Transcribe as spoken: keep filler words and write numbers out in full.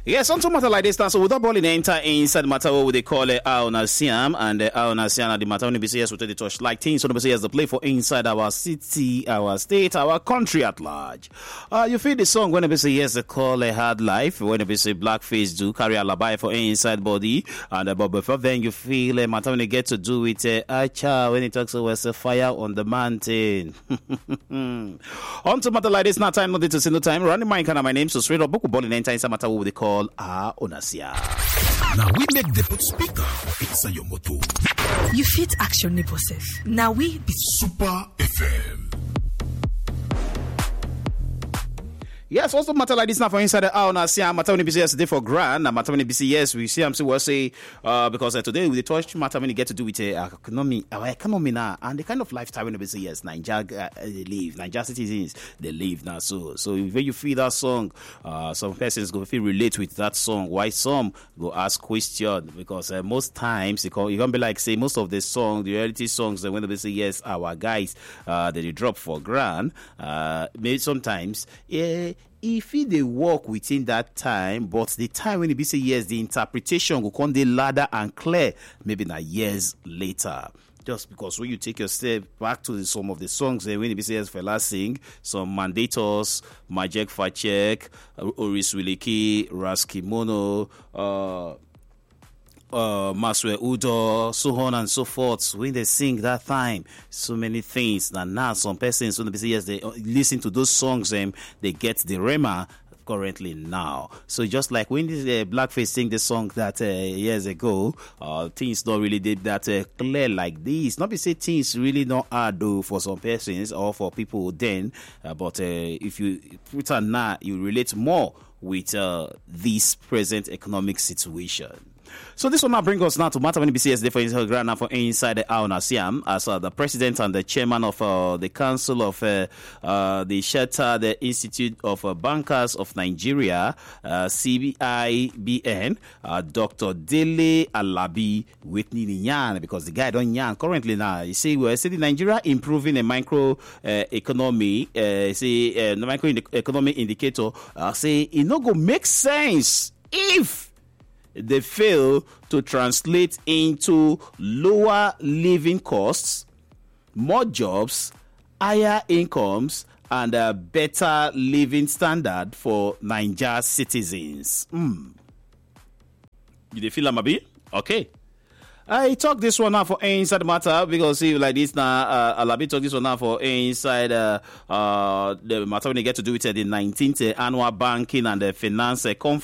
Yes, on to matter like this now. So without balling enter inside the matter what they call it Aona Siam and uh, Aona Siam and the matter when B C S with the touch like things so the B C S the play for inside our city, our state, our country at large. Uh, you feel the song when the B C S they call a hard life when the B C S blackface do carry a labai for inside body and uh, but before then you feel a uh, matter when they get to do with uh, Acha when it talks about a fire on the mountain. On to matter like this now time not to see no time running my kind of my name so straight up book balling enter inside matter what they call Aona Siam. Now we make the put speaker for inside your motor. You fit action neighbor self. Now we be Super F M. Yes, also matter like this now for inside the Aona Siam. Matter when B C S today for grand. And matter when B C S we see I'm saying say uh because uh, today we the touch matter when you get to do with uh, our economy, our economy now, and the kind of lifestyle when B C S Nigeria uh, they live, Nigeria citizens they live now. So so when you feel that song, uh some persons go feel relate with that song. Why some go ask question because uh, most times you can you can be like say most of the song, the reality songs that when they say yes, our guys uh they drop for grand. Uh maybe sometimes yeah. If they work within that time, but the time when it be say yes, the interpretation will come the ladder and clear, maybe not years later. Just because when you take your step back to the, some of the songs, eh, when it be say yes, fella sing, some Mandatos, Majek Fachek, Oris Wiliki, Raskimono, uh, Uh, Maswe Udo, so on and so forth. When they sing that time, so many things. And now some persons, when they say yes, they listen to those songs and they get the rema currently now. So just like when this uh, Blackface sing the song that uh, years ago, uh, things not really did that uh, clear like this. Not be say things really not hard though for some persons or for people then, uh, but uh, if you put on now, you relate more with uh, this present economic situation. So this will now bring us now to matter when B C S for Instagram now for inside the Aona Siam as uh, the president and the chairman of uh, the council of uh, uh, the Shatta, the Institute of uh, Bankers of Nigeria, uh, C B I B N, uh, Doctor Dele Alabi Whitney Nyan, because the guy don't yan currently now. You see, we're saying Nigeria improving a micro uh, economy, uh, say uh, the micro ind- economy indicator. Uh, say it no go make sense if they fail to translate into lower living costs, more jobs, higher incomes, and a better living standard for Nigeria citizens. Mm. You dey feel am abi? Okay. I talk this one now for inside the matter because see like this now. Uh, Alabi talk this one now for inside uh, uh, the matter when they get to do with uh, the nineteenth uh, annual banking and the finance uh, conference.